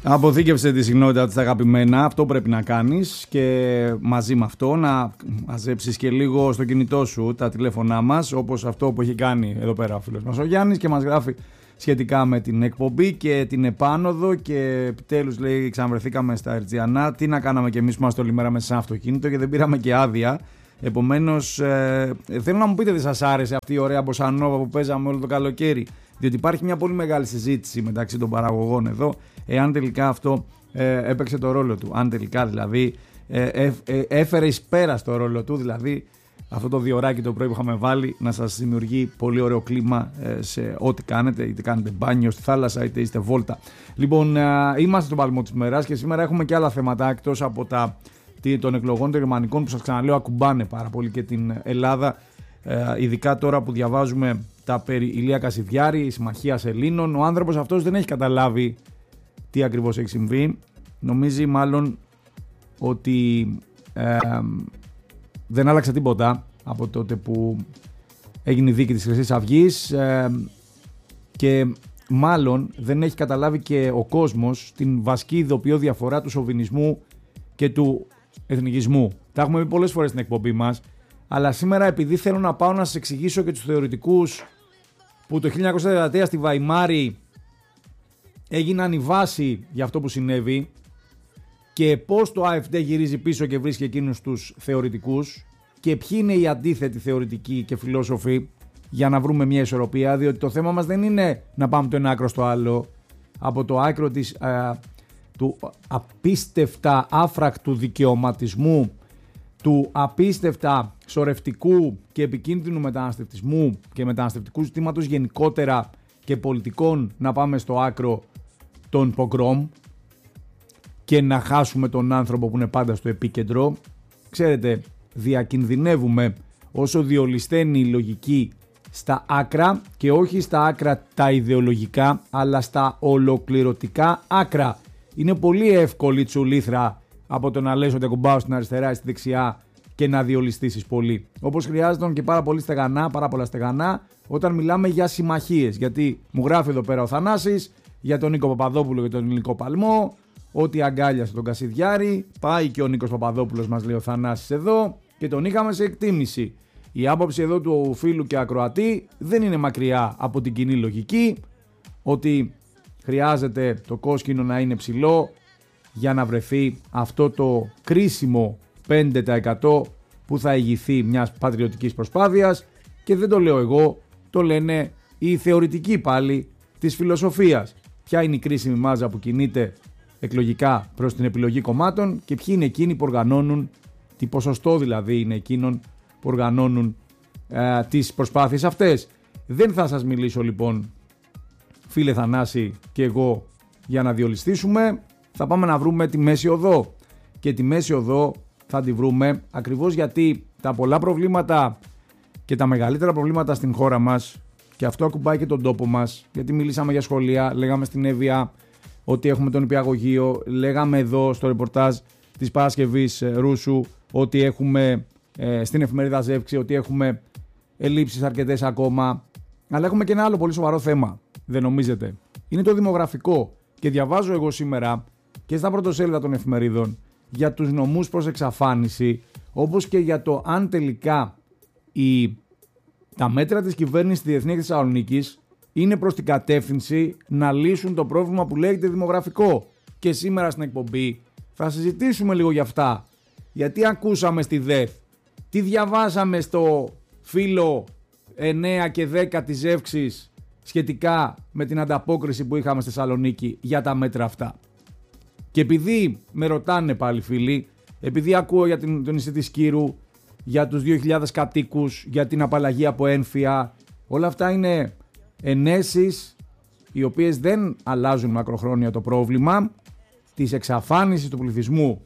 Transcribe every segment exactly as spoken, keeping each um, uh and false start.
Αποθήκευσε τη συχνότητα της αγαπημένα, αυτό πρέπει να κάνεις, και μαζί με αυτό να μαζέψεις και λίγο στο κινητό σου τα τηλέφωνά μας, όπως αυτό που έχει κάνει εδώ πέρα ο φίλος μας ο Γιάννης και μας γράφει σχετικά με την εκπομπή και την επάνωδο, και επιτέλους λέει ξαναβρεθήκαμε στα Ερτζιανά. Τι να κάναμε κι εμείς που είμαστε όλη μέρα μέσα σε ένα αυτοκίνητο και δεν πήραμε και άδεια. Επομένως ε, θέλω να μου πείτε, δεν σας άρεσε αυτή η ωραία μποσανόβα που παίζαμε όλο το καλοκαίρι? Διότι υπάρχει μια πολύ μεγάλη συζήτηση μεταξύ των παραγωγών εδώ, εάν τελικά αυτό ε, έπαιξε το ρόλο του. Αν τελικά δηλαδή ε, ε, ε, έφερε εις πέρα στο ρόλο του, δηλαδή αυτό το διωράκι το πρωί που είχαμε βάλει να σας δημιουργεί πολύ ωραίο κλίμα ε, σε ό,τι κάνετε, είτε κάνετε μπάνιο στη θάλασσα είτε είστε βόλτα. Λοιπόν, ε, είμαστε στον παλμό της μέρας και σήμερα έχουμε και άλλα θέματα εκτός από τα των εκλογών των γερμανικών που σας ξαναλέω ακουμπάνε πάρα πολύ και την Ελλάδα, ε, ειδικά τώρα που διαβάζουμε τα περί Ηλία Κασιδιάρη, Συμμαχίας Ελλήνων. Ο άνθρωπος αυτός δεν έχει καταλάβει τι ακριβώς έχει συμβεί. Νομίζει μάλλον ότι ε, δεν άλλαξε τίποτα από τότε που έγινε η δίκη της Χρυσής Αυγής, ε, και μάλλον δεν έχει καταλάβει και ο κόσμος την βασική ειδοποιώ διαφορά του σοβινισμού και του εθνικισμού. Τα έχουμε πει πολλές φορές στην εκπομπή μας, αλλά σήμερα επειδή θέλω να πάω να σας εξηγήσω και τους θεωρητικούς που το χίλια εννιακόσια τριάντα τρία στη Βαϊμάρη έγιναν η βάση για αυτό που συνέβη και πώς το έι εφ ντι γυρίζει πίσω και βρίσκει εκείνους τους θεωρητικούς και ποιοι είναι οι αντίθετοι θεωρητικοί και φιλόσοφοι, για να βρούμε μια ισορροπία, διότι το θέμα μας δεν είναι να πάμε το ένα άκρο στο άλλο. Από το άκρο της, α, του απίστευτα άφρακτου δικαιωματισμού, του απίστευτα σωρευτικού και επικίνδυνου μεταναστευτισμού και μεταναστευτικού ζητήματος γενικότερα και πολιτικών, να πάμε στο άκρο των πογκρόμ και να χάσουμε τον άνθρωπο που είναι πάντα στο επίκεντρο. Ξέρετε, διακινδυνεύουμε όσο διολυσθένει η λογική στα άκρα, και όχι στα άκρα τα ιδεολογικά, αλλά στα ολοκληρωτικά άκρα. Είναι πολύ εύκολη τσουλήθρα από το να λες ότι ακουμπάω στην αριστερά ή στη δεξιά και να διολυστήσεις πολύ. Όπως χρειάζεται και πάρα πολύ στεγανά, πάρα πολλά στεγανά όταν μιλάμε για συμμαχίες. Γιατί μου γράφει εδώ πέρα ο Θανάσης για τον Νίκο Παπαδόπουλο και τον Ελληνικό Παλμό, ότι αγκάλιασε τον Κασιδιάρη. Πάει και ο Νίκος Παπαδόπουλος, μας λέει ο Θανάσης εδώ, και τον είχαμε σε εκτίμηση. Η άποψη εδώ του φίλου και ακροατή δεν είναι μακριά από την κοινή λογική, ότι χρειάζεται το κόσκινο να είναι ψηλό για να βρεθεί αυτό το κρίσιμο πέντε τοις εκατό που θα ηγηθεί μιας πατριωτικής προσπάθειας, και δεν το λέω εγώ, το λένε οι θεωρητικοί πάλι της φιλοσοφίας. Ποια είναι η κρίσιμη μάζα που κινείται εκλογικά προς την επιλογή κομμάτων και ποιοι είναι εκείνοι που οργανώνουν, τι ποσοστό δηλαδή είναι εκείνων που οργανώνουν ε, τις προσπάθειες αυτές. Δεν θα σας μιλήσω λοιπόν, φίλε Θανάση και εγώ, για να διολυστήσουμε. Θα πάμε να βρούμε τη μέση οδό, και τη μέση οδό θα τη βρούμε ακριβώς γιατί τα πολλά προβλήματα και τα μεγαλύτερα προβλήματα στην χώρα μας, και αυτό ακουμπάει και τον τόπο μας, γιατί μιλήσαμε για σχολεία, λέγαμε στην Εύβοια ότι έχουμε τον νηπιαγωγείο, λέγαμε εδώ στο ρεπορτάζ της Παρασκευής Ρούσου ότι έχουμε ε, στην εφημερίδα Ζεύξη ότι έχουμε ελλείψεις αρκετές ακόμα, αλλά έχουμε και ένα άλλο πολύ σοβαρό θέμα, δεν νομίζετε? Είναι το δημογραφικό, και διαβάζω εγώ σήμερα και στα πρωτοσέλιδα των εφημερίδων για τους νομούς προς εξαφάνιση, όπως και για το αν τελικά η, τα μέτρα της κυβέρνησης στη Διεθνή Έκθεση Θεσσαλονίκης είναι προς την κατεύθυνση να λύσουν το πρόβλημα που λέγεται δημογραφικό. Και σήμερα στην εκπομπή θα συζητήσουμε λίγο για αυτά. Γιατί ακούσαμε στη ΔΕΘ, τι διαβάσαμε στο φύλλο εννέα και δέκα της Ζεύξης σχετικά με την ανταπόκριση που είχαμε στη Θεσσαλονίκη για τα μέτρα αυτά. Και επειδή με ρωτάνε πάλι φίλοι, επειδή ακούω για την, τον νησί της Κύρου, για τους δύο χιλιάδες κατοίκους, για την απαλλαγή από ένφια, όλα αυτά είναι ενέσεις οι οποίες δεν αλλάζουν μακροχρόνια το πρόβλημα της εξαφάνισης του πληθυσμού,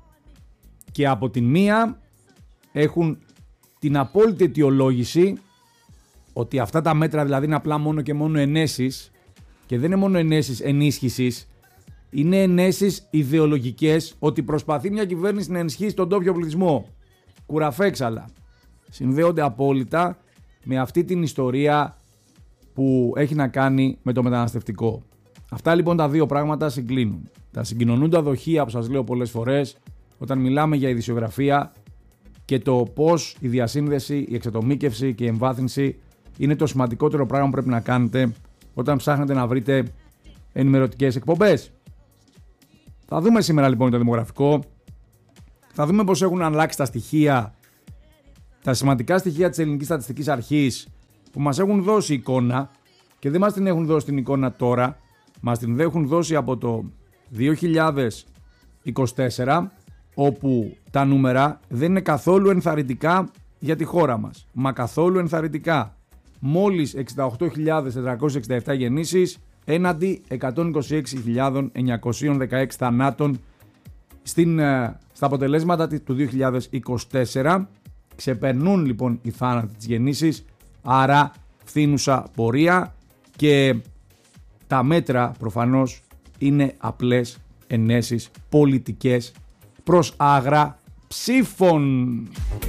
και από την μία έχουν την απόλυτη αιτιολόγηση ότι αυτά τα μέτρα δηλαδή είναι απλά μόνο και μόνο ενέσεις, και δεν είναι μόνο ενέσεις ενίσχυσης, είναι ενέσεις ιδεολογικές, ότι προσπαθεί μια κυβέρνηση να ενισχύσει τον τόπιο πληθυσμό. Κουραφέξαλα. Συνδέονται απόλυτα με αυτή την ιστορία που έχει να κάνει με το μεταναστευτικό. Αυτά λοιπόν τα δύο πράγματα συγκλίνουν. Τα συγκοινωνούντα δοχεία που σας λέω πολλές φορές όταν μιλάμε για ειδησιογραφία και το πώς η διασύνδεση, η εξατομίκευση και η εμβάθυνση είναι το σημαντικότερο πράγμα που πρέπει να κάνετε όταν ψάχνετε να βρείτε ενημερωτικές εκπομπές. Θα δούμε σήμερα λοιπόν το δημογραφικό. Θα δούμε πώς έχουν αλλάξει τα στοιχεία, τα σημαντικά στοιχεία της Ελληνικής Στατιστικής Αρχής που μας έχουν δώσει εικόνα και δεν μας την έχουν δώσει την εικόνα τώρα, μας την έχουν δώσει από το δύο χιλιάδες είκοσι τέσσερα, όπου τα νούμερα δεν είναι καθόλου ενθαρρυντικά για τη χώρα μας. Μα καθόλου ενθαρρυντικά. Μόλις εξήντα οκτώ χιλιάδες τετρακόσιες εξήντα επτά γεννήσεις έναντι εκατόν είκοσι έξι χιλιάδες εννιακόσιοι δεκαέξι θανάτων στην, στα αποτελέσματα του δύο χιλιάδες είκοσι τέσσερα. Ξεπερνούν λοιπόν οι θάνατοι της γεννήσεις, άρα φθήνουσα πορεία και τα μέτρα προφανώς είναι απλές ενέσεις πολιτικές προς άγρα ψήφων.